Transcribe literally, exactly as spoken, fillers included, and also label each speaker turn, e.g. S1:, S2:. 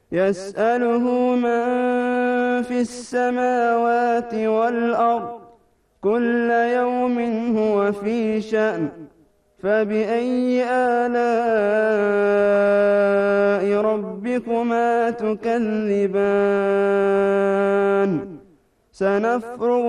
S1: يسأله من في السماوات والأرض كل يوم هو في شأن فبأي آلاء ربكما تكذبان سنفرغ